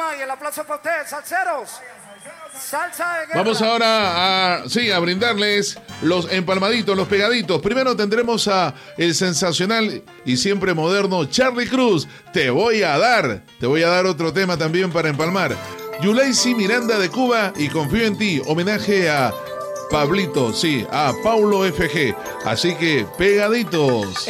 buenísima. Y el aplauso para ustedes, salseros. Salsa de guerra. Vamos ahora a brindarles los empalmaditos, los pegaditos. Primero tendremos a el sensacional y siempre moderno Charly Cruz. Te voy a dar otro tema también para empalmar. Yulaisi Miranda de Cuba y Confío en ti, homenaje a Pablito, sí, a Paulo FG. Así que pegaditos.